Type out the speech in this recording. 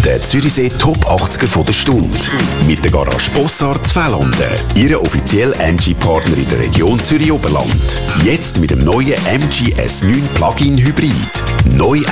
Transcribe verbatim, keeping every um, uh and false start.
Der Zürichsee Top achtziger von der Stunde. Mit der Garage Bossard Zwelanden. Ihre offizielle M G-Partner in der Region Zürich-Oberland. Jetzt mit dem neuen M G S neun Plug-in Hybrid. Neu